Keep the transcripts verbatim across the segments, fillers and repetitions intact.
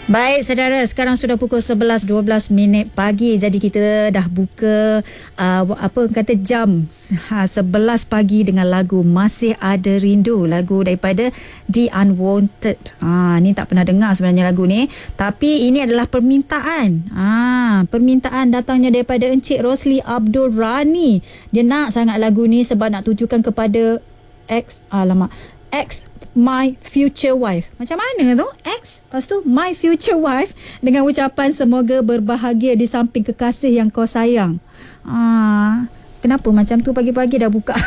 Baik saudara, sekarang sudah pukul sebelas dua belas minit pagi. Jadi kita dah buka uh, apa kata jam ha, sebelas pagi dengan lagu Masih Ada Rindu, lagu daripada The Unwanted. Ha, ni tak pernah dengar sebenarnya lagu ni, tapi ini adalah permintaan. Ha, permintaan datangnya daripada Encik Rosli Abdul Rani. Dia nak sangat lagu ni sebab nak tujukan kepada ex, alamak, ex my future wife. Macam mana tu? Ex, lepas tu my future wife, dengan ucapan semoga berbahagia di samping kekasih yang kau sayang. Ah, kenapa macam tu pagi-pagi dah buka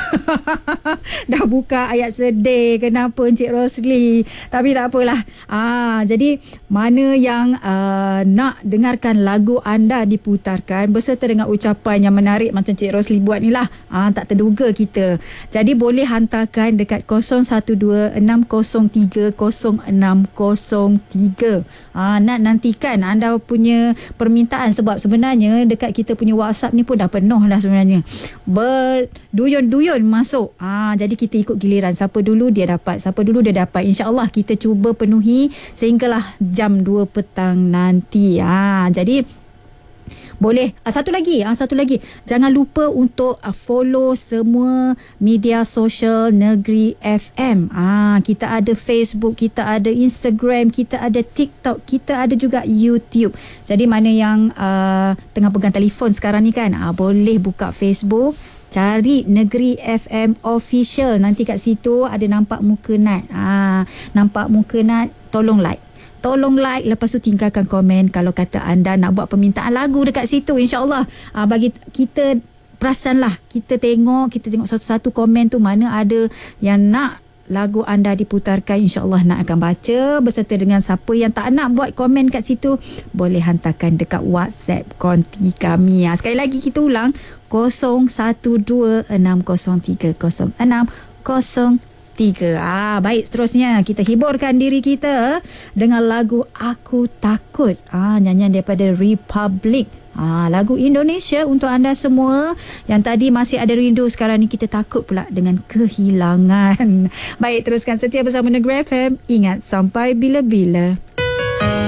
dah buka ayat sedih? Kenapa Encik Rosli? Tapi tak apalah. Ah, jadi mana yang uh, nak dengarkan lagu anda diputarkan beserta dengan ucapan yang menarik macam Encik Rosli buat ni lah. Ah, tak terduga kita. Jadi boleh hantarkan dekat kosong satu dua enam kosong tiga kosong enam kosong tiga. Ah, nak nantikan anda punya permintaan sebab sebenarnya dekat kita punya WhatsApp ni pun dah penuh dah sebenarnya. Berduyun-duyun masuk. Ah, jadi kita ikut giliran. Siapa dulu dia dapat. Siapa dulu dia dapat. InsyaAllah kita cuba penuhi sehinggalah jam dua petang nanti. Ah, jadi boleh. Ah, satu lagi, ah, satu lagi. Jangan lupa untuk ah, follow semua media sosial Negeri F M. Ah, kita ada Facebook, kita ada Instagram, kita ada TikTok, kita ada juga YouTube. Jadi mana yang ah, tengah pegang telefon sekarang ni kan, ah, boleh buka Facebook, cari Negeri F M Official. Nanti kat situ ada nampak muka Nat. Ah, nampak muka Nat, tolong like. Tolong like, lepas tu tinggalkan komen kalau kata anda nak buat permintaan lagu dekat situ. InsyaAllah aa, bagi kita perasan lah, kita tengok, kita tengok satu-satu komen tu mana ada yang nak lagu anda diputarkan. InsyaAllah nak akan baca beserta dengan siapa yang tak nak buat komen kat situ, boleh hantarkan dekat WhatsApp konti kami. Ha, sekali lagi kita ulang, kosong satu dua enam kosong tiga kosong enam kosong tiga. Ah, baik, seterusnya kita hiburkan diri kita dengan lagu Aku Takut. Ah, nyanyian daripada Republic. Ah, lagu Indonesia untuk anda semua yang tadi masih ada rindu, sekarang ni kita takut pula dengan kehilangan. Baik, teruskan setia bersama Negeri F M. Ingat, sampai bila-bila.